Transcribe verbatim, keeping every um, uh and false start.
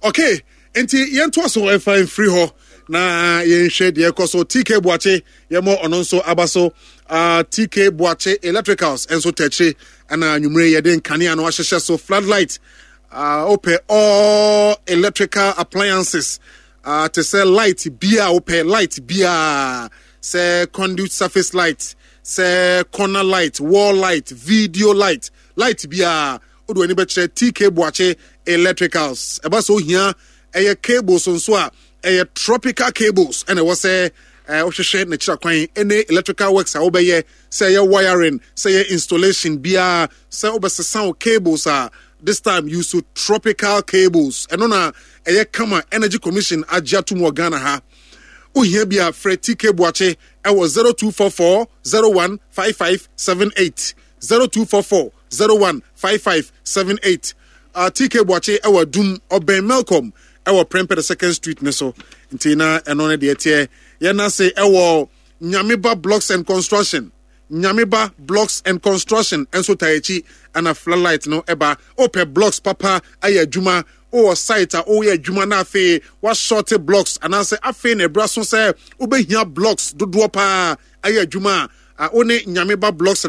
Okay, enti yento so e fine free ho na yen hwe de ekoso T K Boache yemo ono nso abaso uh, T K Boache Electricals enso teche ana nwumre ye de nkane ano ahyehye so floodlight uh open all electrical appliances uh to sell light bia open light bia say conduit surface light say corner light wall light video light light bia odo ani be kire T K Boache Electricals eba so hia eye cables nso a eye tropical cables and it was say eh ohwehwe na kira kwan any electrical works a obeye say ye wiring say ye installation bia say obesesa cables a this time use to tropical cables and na eye kama energy commission agya to mo Ghana ha ohia bia Fred T K Boache e was zero two four four zero one five five seven eight zero two four four zero one five five seven eight uh, T K Boache e was dum oben Malcolm ewo Prempeh the second street ne so ntina eno ne de tie ye na say ewo Nyameba Blocks and Construction Nyameba Blocks and Construction enso taechi ana floodlight no eba ope blocks papa aye adwuma o site a o ye adwuma na afi wa short blocks ana say afi na bra so say obehia blocks dodo pa aye adwuma a one Nyameba Blocks